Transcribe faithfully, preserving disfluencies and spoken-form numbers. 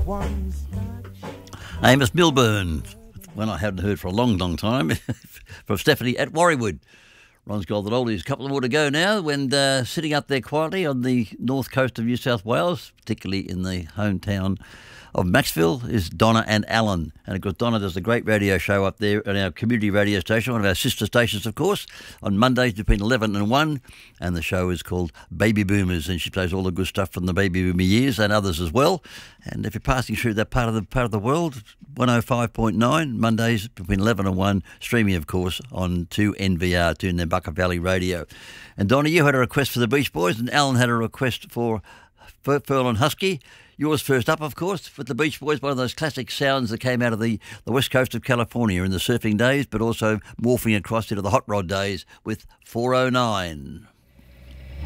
Amos Milburn, one I hadn't heard for a long, long time, from Stephanie at Warriewood. Ron's Golden Oldies. A couple more to go now when uh, sitting up there quietly on the north coast of New South Wales, particularly in the hometown of Maxville, is Donna and Alan. And of course, Donna does a great radio show up there at our community radio station, one of our sister stations, of course, on Mondays between eleven and one. And the show is called Baby Boomers, and she plays all the good stuff from the baby boomer years and others as well. And if you're passing through that part of the part of the world, one oh five point nine, Mondays between eleven and one, streaming, of course, on two N V R, two Nambucca Valley Radio. And Donna, you had a request for the Beach Boys, and Alan had a request for Furl and Husky. Yours first up, of course, with the Beach Boys, one of those classic sounds that came out of the, the west coast of California in the surfing days, but also morphing across into the hot rod days with four oh nine.